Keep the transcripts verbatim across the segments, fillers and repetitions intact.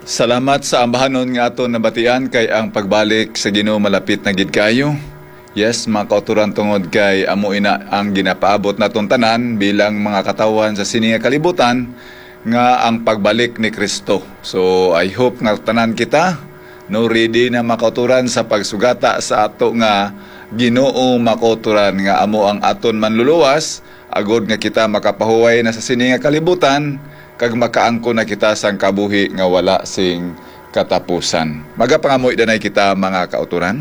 Salamat sa ambahanon nga aton nabatian kay ang pagbalik sa Ginoo malapit na gid kayo. Yes, mga kauturan tungod kay amo ina ang ginapaabot natong tanan bilang mga katawan sa sini nga kalibutan nga ang pagbalik ni Kristo. So I hope nga tanan kita no ready na makauturan sa pagsugata sa ato nga Ginoo makauturan nga amo ang aton manluluwas agod nga kita makapahuway na sa sini nga kalibutan kag makaangko na kita sang kabuhi nga wala sing katapusan. Magapangamoy danay kita mga kauturan.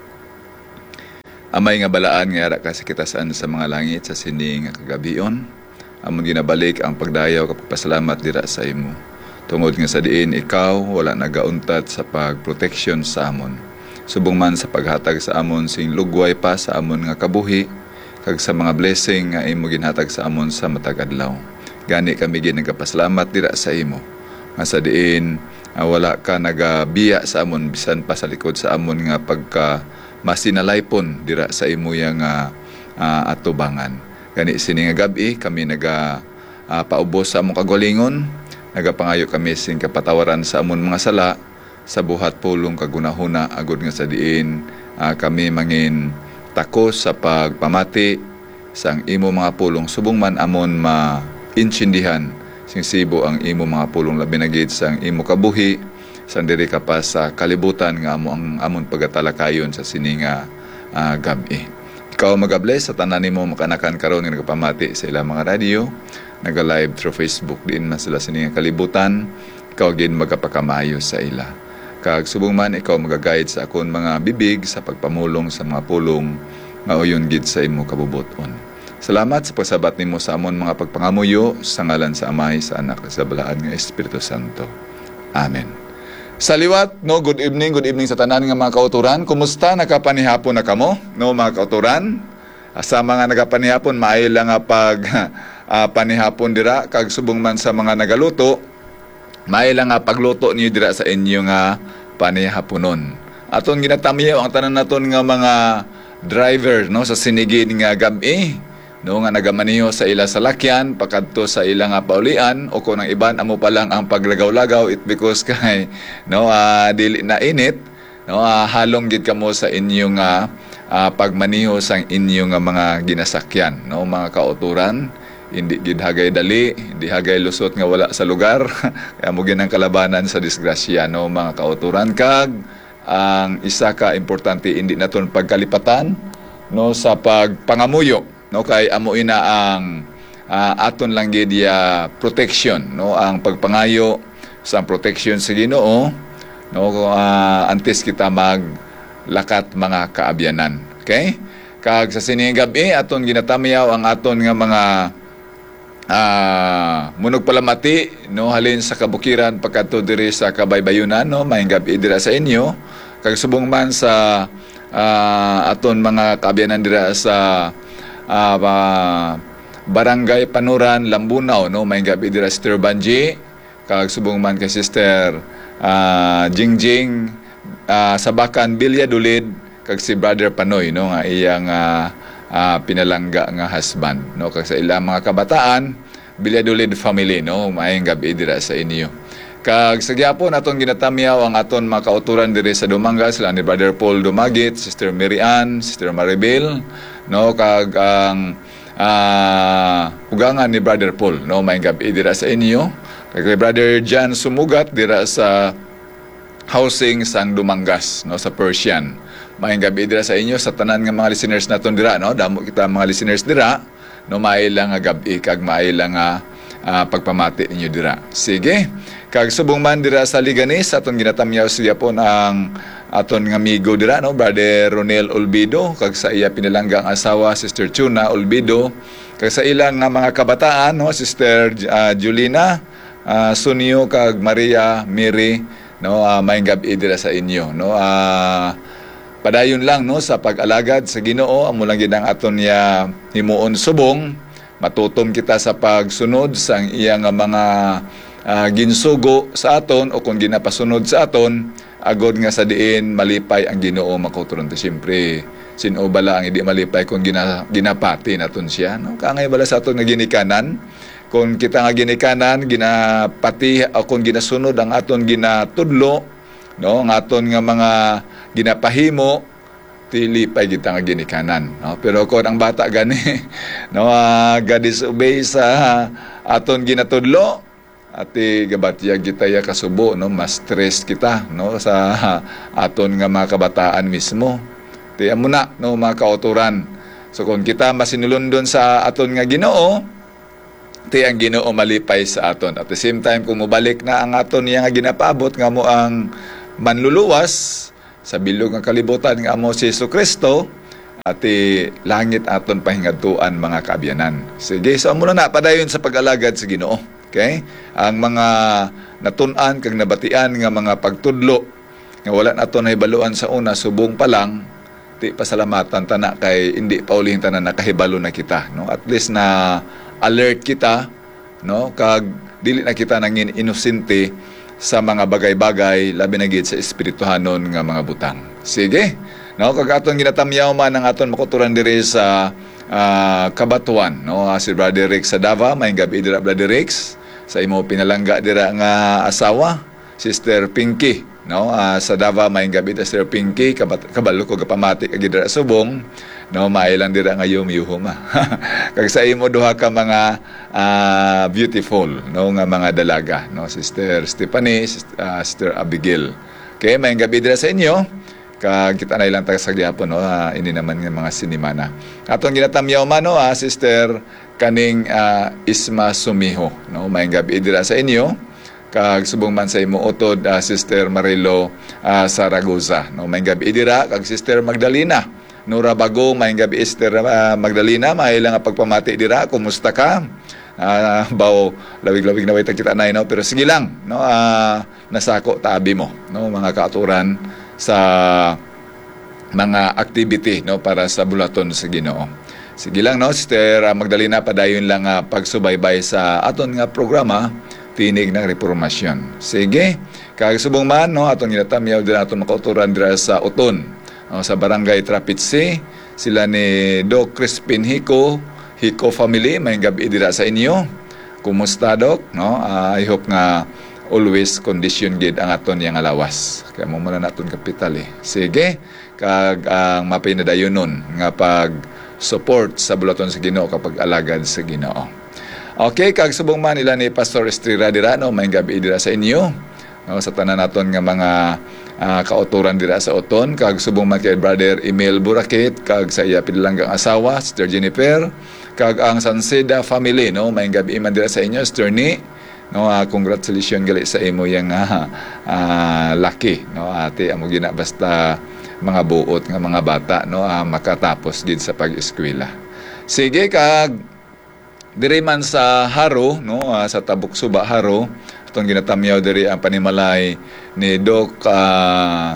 Amay nga balaan nga ara kasi kita saan sa mga langit sa sini nga kagabion. Amon ginabalik ang pagdayaw kapag pasalamat dira sa imo. Tungod nga sa diin ikaw wala nagauntat sa pagproteksyon sa amon. Subong man sa paghatag sa amon sing lugway pa sa amon nga kabuhi kag sa mga blessing nga imo ginhatag sa amon sa matag adlaw. Gani kami ginagapasalamat dira sa imo. Nga sa diin uh, wala ka nagabiya sa amon bisan pa sa likod sa amon nga pagka masinalaypon dira sa imo yang uh, uh, atubangan. Gani sini nga gabi kami naga uh, paubos sa among kagalingon, nagapangayo kami sing kapatawaran sa amon mga sala sa buhat pulong kagunahuna agud nga sa diin uh, kami mangin takos sa pagpamati sang imo mga pulong subong man amon ma insindihan sing sibo ang imo mga pulong labi na gid sang imo kabuhi sang diri ka pa sa kalibutan nga amo ang amon pagatalakayon sa sininga uh, gabi. Ikaw magabless sa tanan nimo makanakan karon nga nagapamati sa ilang mga radio, naga-live through Facebook din man sila sininga kalibutan. Ikaw gid magapakamayo sa ila. Kag subong man ikaw magaguide sa akon mga bibig sa pagpamulong sa mga pulong nga uyon gid sa imo kabubuton. Salamat sa pagsabat nimo sa amon mga pagpangamuyo sa ngalan sa Amay, sa Anak, sa Balaan nga Espiritu Santo. Amen. Sa liwat, no, good evening, good evening sa tanan nga mga kauturan. Kumusta nakapanihapon na kamo, no, mga kauturan? Sa mga nagapanihapon, maayo lang nga pag uh, panihapon dira kag subong man sa mga nagaluto, maayo lang nga pagluto niyo dira sa inyo nga panihaponon. Aton ginatamiyaw ang tanan naton nga mga driver, no, sa sinigin nga gabi. No nga nagamaniho sa ila salakyan pakadto sa ila nga paulian o kung ang iban amo pa lang ang paglagaw-lagaw it because kay no uh, dili na init no uh, halong gid kamo sa inyong uh, uh, pagmaniho sang inyong uh, mga ginasakyan no mga kauturan hindi gid hagay dali hindi hagay lusot nga wala sa lugar kaya mo ginang kalabanan sa disgrasya no mga kauturan kag ang isa ka importante hindi naton pagkalipatan no sa pagpangamuyo no kay amo ina ang uh, aton lang gid ya protection no ang pagpangayo sa protection sa Ginoo no uh, antes kita maglakat mga kaabyanan. Okay? Kag sa sining gabi aton ginatamiyaw ang aton nga mga uh, munog palamati no halin sa kabukiran pagkadto diri sa Kabaybayunan no maayong gabi dira sa inyo kag subong man sa uh, aton mga kaabyanan dira sa Uh, uh, Barangay Panuran, Lambunaw, no? May gabi dira Sister Banji, kag subong man kay Sister uh, Jingjing, uh, Sabakan, Bilyadulid, kag si Brother Panoy, no? Nga iyang uh, uh, pinalangga nga husband, no? Kag sa ilang mga kabataan, Bilyadulid family, no? Maayong gabi dira sa inyo. Kag sa gyapon aton ginatamiyaw ang aton mga kauturan diri sa Dumangas, sila ni Brother Paul Dumagit, Sister Mary Ann, Sister Maribel, no kag ang uh, ugangan ni Brother Paul no may gabi dira sa inyo kag kay Brother Jan Sumugat dira sa housing sang Dumangas no sa Persian may gabi dira sa inyo sa tanan nga mga listeners naton dira no damo kita mga listeners dira no maaylang nga gabi kag maaylang nga uh, pagpamati ninyo dira sige kag subong man dira sa Liganis aton ginatamyaw siya po ang aton nga amigo dira no Brother Ronel Olbido kag sa iya pinalanggang asawa Sister Chuna Olbido kag sa ilang nga mga kabataan no Sister uh, Julina uh, Sunio kag Maria Mary no uh, may gabi dira sa inyo no uh, padayon lang no sa pag-alagad sa Ginoo amo lang gid ang aton ya himuon subong matutom kita sa pagsunod sang iya nga mga uh, ginsugo sa aton o kung ginapasunod sa aton agod nga sa diin malipay ang Ginoo makauturan ta siyempre sino bala ang hindi malipay kung gina, ginapati naton siya no kangay bala sa aton nga ginikanan kung kita nga ginikanan ginapati o kung ginasunod ang aton ginatudlo, no, ang aton nga mga ginapahimo, dili pa kita nga ginikanan, no? Pero kung ang bata gani no uh, ga-disobey sa aton ginatudlo, ati gabatyag kita ya kasubo, no, mas stress kita, no, sa aton nga mga kabataan mismo. Ti amo na, no, mga kauturan. So kung kita masinulundon sa aton nga Ginoo, ti ang Ginoo malipay sa aton. At the same time kung mobalik na ang aton nga ginapaabot nga mo ang manluluwas sa bilog nga kalibutan nga amo si Jesucristo, ati langit aton pahingadtuan mga kaabyanan. Sige, so muna na padayon sa pag-alagad sa Ginoo. Okay? Ang mga natun-an kag nabatian nga mga pagtudlo nga wala naton nahibaluan sa una subong pa lang, ti pasalamatan tana kay hindi pa uling tanan nakahibalo na kita, no? At least na alert kita, no, kag dili na kita nangin inosente sa mga bagay-bagay labi na gid sa espirituhanon nga mga butang. Sige, no, kag aton ginatamyaw man ang aton makuturan diri sa uh, Kabatuan, no, uh, si Brother Rex sa Davao, may gabi dira Brother Rex, sa imo pinalangga dira nga asawa, Sister Pinky, no, uh, sa Davao may gabi ta Sister Pinky, kabat, kabalo ko gapamati kag dira subong, no, mailang dira nga yum-yuhom. Kag sa imo duha ka mga uh, beautiful, no, nga mga dalaga, no, Sister Stephanie, Sister, uh, Sister Abigail. Okay, may gabi dira sa inyo. Kag kita na ilang taga sa gyapon, no, uh, ini naman nga mga sinimana. Atong ginatamyaw man, no, uh, Sister kaning uh, Isma Sumiho, no, may gabi dira sa inyo. Kag subong man sa imo utod, uh, Sister Marilo uh, Saragoza, no, may gabi dira. Kag Sister Magdalena Nora Bago, may gabi Sister uh, Magdalena, may ilang pagpamati dira. Kumusta ka? Uh, baw lawig-lawig na wayta kita na, no, pero sige lang, no, uh, nasako tabi mo, no, mga kaaturan sa mga activity, no, para sa bulaton sa Ginoo. Sige lang, no, Sister Magdalena, padayon lang uh, pagsubaybay sa aton nga programa Tinig ng Reformasyon. Sige, kag subong man, no, aton ginatamyaw din aton makauturan dira sa Uton, no, sa Barangay Trapitsi, sila ni Doc Crispin Hico, Hico family, may gabi dira sa inyo. Kumusta, Doc? No, uh, I hope nga always condition gid ang aton yang alawas. Kaya mo muna naton kapital eh. Sige, kag ang uh, mapinadayon nun nga pag support sa bulaton sa Ginoo kapag alagad sa Ginoo. Okay, kag subong man ila ni Pastor Estrella dira, no, may gabi dira sa inyo. No, sa tanan naton nga mga uh, kauturan dira sa Uton, kag subong man kay Brother Emil Burakit, kag sa iya pinalanggang asawa, Sister Jennifer, kag ang Sanseda family, no, may gabi man dira sa inyo, Sister Ni. No, uh, congratulations gali sa imo yang uh, uh, laki, no, ate amo gina basta mga buot nga mga bata, no, uh, makatapos gid sa pag-eskwela. Sige, kag diri man sa Haro, no, uh, sa Tabuk Suba Haro, atong ginatamyaw diri ang panimalay ni Doc uh,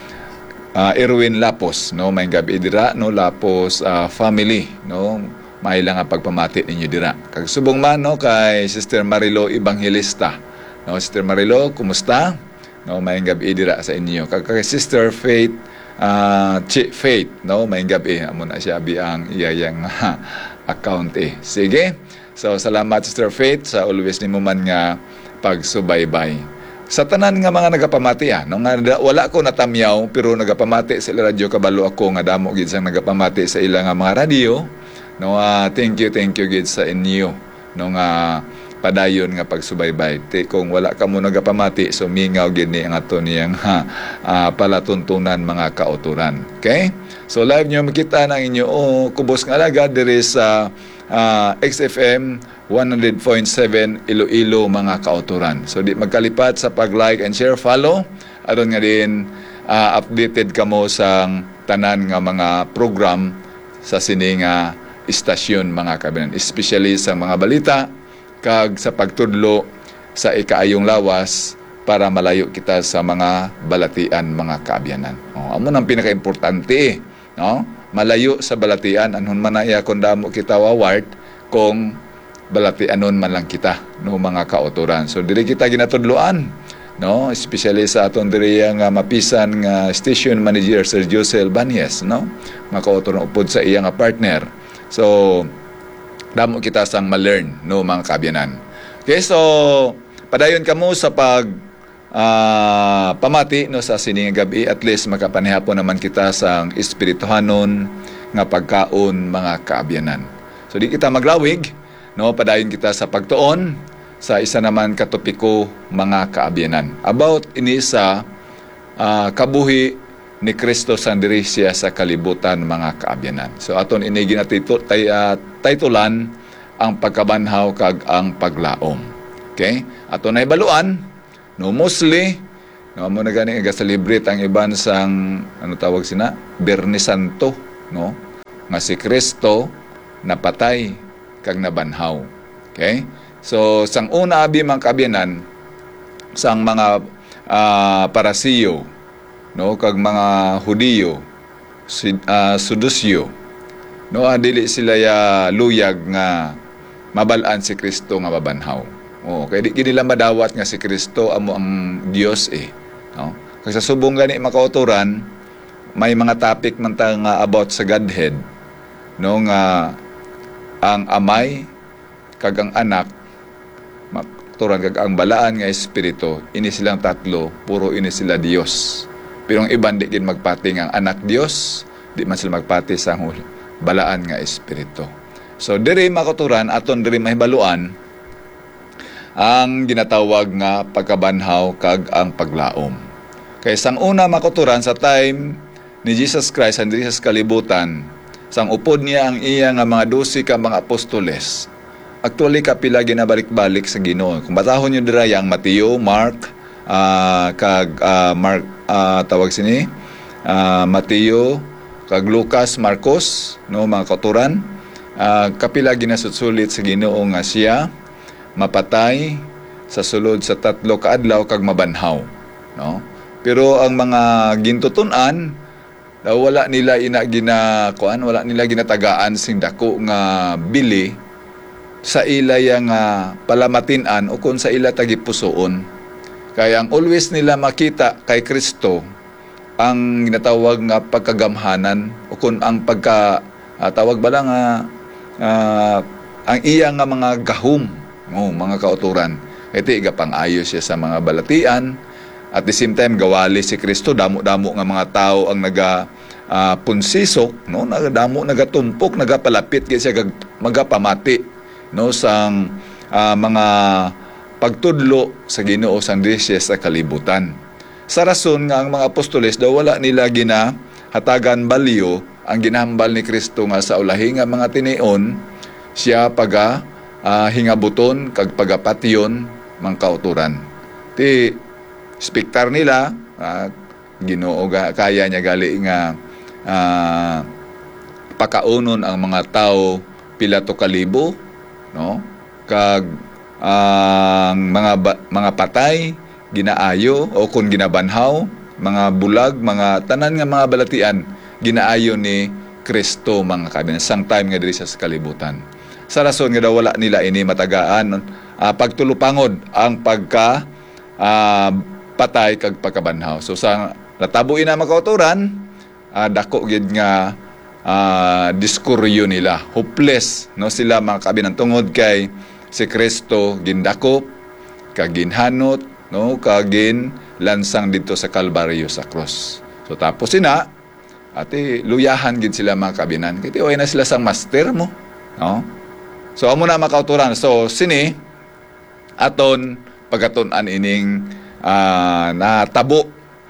uh, Erwin Lapos, no, may gabi dira, no, Lapos uh, family, no, may lang ang pagpamati ninyo dira. Kag subong man, no, kay Sister Marilo Evangelista, no, Sister Marilo, kumusta? No, may gabi dira sa inyo. Kag kay Sister Faith uh, Chi Faith, no, may gabi amo na siya bi ang iyayang uh, account eh. Sige, so salamat Sister Faith sa always nimo man nga pagsubaybay sa tanan nga mga nagapamati, ah, no, nga wala ko natamyaw pero nagapamati sa radyo kabalo ako nga damo gid sang nagapamati sa ilang nga mga radyo. No, uh, thank you, thank you gid sa inyo, no, nga padayon nga pagsubaybay. Te, kung wala ka mo nagapamati, so mingaw gid ni ang ato niyang ha, uh, palatuntunan mga kauturan. Okay? So live nyo makita ng inyo oh, kubos nga alagad diri sa uh, X F M one hundred point seven Iloilo mga kauturan. So di magkalipat sa pag-like and share, follow. Aron nga din uh, updated kamo sang tanan nga mga program sa sininga istasyon mga kabinan, especially sa mga balita kag sa pagtudlo sa ikaayong lawas para malayo kita sa mga balatian mga kaabyanan. Oh, amo nang pinaka-importante, no? Malayo sa balatian anhon man iya kun damo kita waward kung balatianon man lang kita, no, mga kauturan. So diri kita ginatudloan, no, especially sa aton diri nga mapisan nga station manager Sir Jose Albanez, no, mga kauturan upod sa iya nga partner. So, damo kita sang ma-learn, no, mga kaabyanan. Okay, so padayon kamo sa pag uh, pamati, no, sa sining gabi, at least makapanihapon naman kita sang espirituhanon nga pagkaon, mga kaabyanan. So di kita maglawig, no, padayon kita sa pagtuon sa isa naman katopiko, mga kaabyanan, about ini sa uh, kabuhi ni Kristo sandiri siya sa kalibutan, mga kaabyanan. So aton ini ginatito tay, uh, titulan ang pagkabanhaw kag ang paglaom. Okay? Aton nay baluan, no, mostly no mo na gani ga-celebrate ang iban sang ano tawag sina, Biyernes Santo, no, nga si Kristo napatay kag nabanhaw. Okay? So sang una abi, mga kaabyanan, sang mga uh, Parasiyo, no, kag mga Hudiyo, uh, Sudusyo, no, adili sila ya luyag nga mabalaan si Kristo nga mabanhaw. Oh, kay di nila madawat nga si Kristo amo ang Dios eh, no. Kay sa subong gani makauturan, may mga topic man ta nga about sa Godhead, no, nga ang amay kag ang anak, makauturan kag ang balaan nga espiritu, ini silang tatlo, puro ini sila Dios. Pero ang iban di din magpati ang anak Dios, di man sila magpati sa balaan nga espiritu. So diri makuturan aton diri mahibaluan ang ginatawag nga pagkabanhaw kag ang paglaom. Kay sang una makuturan sa time ni Jesus Christ and diri sa kalibutan, sang upod niya ang iya nga mga dosi ka mga apostoles. Actually kapila ginabalik-balik sa Ginoo. Kung batahon niyo dira yang Mateo, Mark, uh, kag uh, Mark uh, tawag sini uh, Mateo kag Lucas, Marcos, no, mga kauturan, uh, kapila ginasutsulit sa Ginoo nga siya mapatay sa sulod sa tatlo ka adlaw kag mabanhaw, no. Pero ang mga gintutunan daw wala nila ina gina kuan, wala nila ginatagaan sing dako nga bili sa ila yang uh, palamatin-an o kung sa ila tagipusoon. Kaya ang always nila makita kay Kristo ang ginatawag nga pagkagamhanan o kung ang pagka uh, tawag ba lang uh, uh, ang iya nga mga gahom, oh, mga kauturan. Ito iga pang-ayos siya sa mga balatian. At the same time gawali si Kristo, damo-damo nga mga tao ang naga uh, punsisok, no, nagadamo, nagatumpok, nagapalapit kaya siya magapamati, no, sang uh, mga pagtudlo sa Ginoo sang disya sa kalibutan. Sa rason nga ang mga apostoles daw wala nila gina hatagan balyo ang ginahambal ni Kristo nga sa ulahi nga mga tinion siya paga uh, hingabuton kag pagapation mga kauturan. Ti spektar nila uh, Ginoo ga, kaya niya gali nga uh, pakaunon ang mga tao pila to kalibo, no, kag ang uh, mga ba, mga patay ginaayo o kung ginabanhaw, mga bulag, mga tanan nga mga balatian ginaayo ni Kristo, mga kabinan sang time nga diri sa kalibutan. Sa rason nga daw wala nila ini matagaan uh, pagtulupangod ang pagka uh, patay kag pagkabanhaw. So sa natabuin na makauturan, uh, dako gid nga uh, diskuryo nila, hopeless, no, sila mga kabinan tungod kay si Kristo gindakop kag ginhanot, no, kagin lansang dito sa Kalbaryo sa cross. So tapos sina ati luyahan gid sila mga kabinan. Kiti oy na sila sang master mo, no? So amo na makauturan. So sini aton pagaton-an ining uh, natabo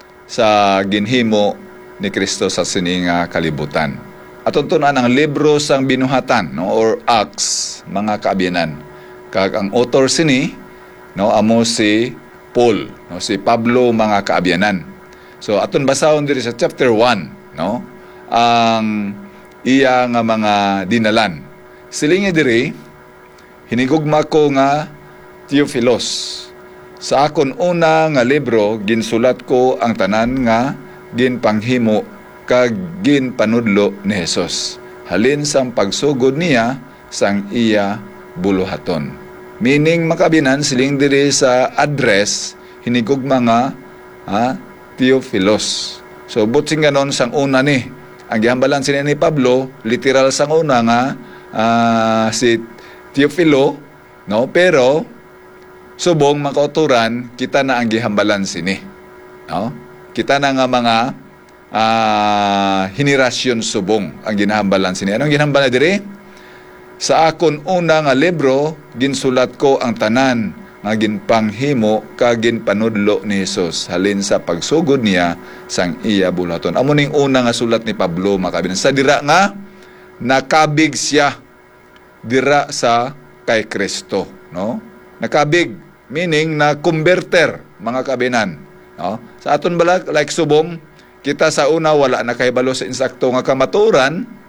sa ginhimo ni Kristo sa sining uh, kalibutan. Aton tun-an ang libro sang binuhatan, no, or Acts, mga kabinan. Kag ang author sini, no, amo si Paul, no, si Pablo, mga kaabyanan. So aton basahon diri sa chapter one, no, ang iya nga mga dinalan. Silingi diri hinigugma ko nga Theophilos. Sa akon una nga libro ginsulat ko ang tanan nga ginpanghimo kag ginpanudlo ni Hesus. Halin sang pagsugod niya sang iya buluhaton. Meaning makabinan siling diri sa address hinigugma nga ha, Theophilos. So butsing ganon sang una ni ang gihambalan sini ni Pablo, literal sang una nga uh, si Teofilo, no? Pero subong makauturan kita na ang gihambalan sini, no? Kita na nga mga uh, henerasyon subong ang ginahambalan sini. Anong ginhambalan diri? Sa akon una nga libro ginsulat ko ang tanan nga ginpanghimo kag ginpanudlo ni Hesus halin sa pagsugod niya sang iya bulaton. Amo ning una nga sulat ni Pablo, makabinan sa dira nga nakabig siya dira sa kay Kristo, no? Nakabig meaning na converter, mga kabinan, no? Sa aton balag like subong kita sa una wala na kahibalo sa insakto nga kamaturan,